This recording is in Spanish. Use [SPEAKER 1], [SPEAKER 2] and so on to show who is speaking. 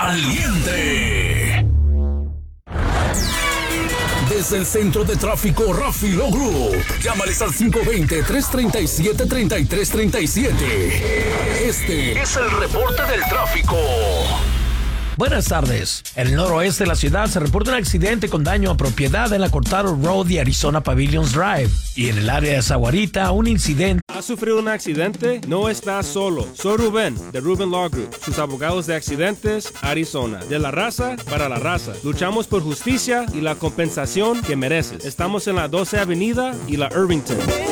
[SPEAKER 1] caliente. Desde el centro de tráfico Raffilo Group. Llámales al 520-337-3337. Este es el reporte del tráfico.
[SPEAKER 2] Buenas tardes. En el noroeste de la ciudad se reporta un accidente con daño a propiedad en la Cortado Road y Arizona Pavilions Drive. Y en el área de Sahuarita, un incidente.
[SPEAKER 3] ¿Has sufrido un accidente? No estás solo. Soy Rubén, de Rubén Law Group, sus abogados de accidentes, Arizona. De la raza para la raza. Luchamos por justicia y la compensación que mereces. Estamos en la 12 Avenida y la Irvington.